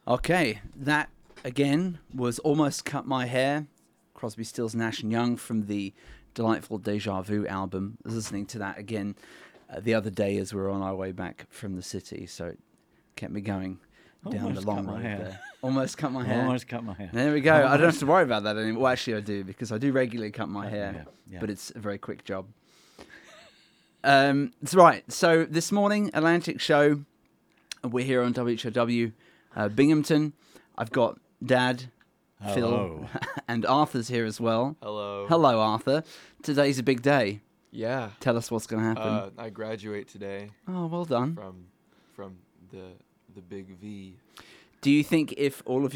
Okay, that again was Almost Cut My Hair, Crosby, Stills, Nash and Young from the delightful Deja Vu album. I was listening to that again the other day as we were on our way back from the city, so it kept me going down Almost the long cut my road hair. there. Almost cut my hair. Almost cut my hair. There we go. I don't have to worry about that anymore. Well, actually, I do, because I do regularly cut my hair, yeah. but it's a very quick job. That's right. So this morning, Atlantic Show, we're here on WHOW Binghamton. I've got Dad, Hello. Phil, and Arthur's here as well. Hello. Hello, Arthur. Today's a big day. Yeah. Tell us what's going to happen. I graduate today Oh, well done. from the big V. Do you think if all of